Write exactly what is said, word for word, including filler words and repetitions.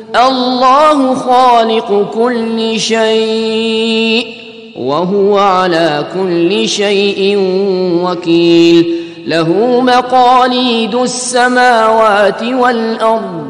الله خالق كل شيء وهو على كل شيء وكيل. له مقاليد السماوات والأرض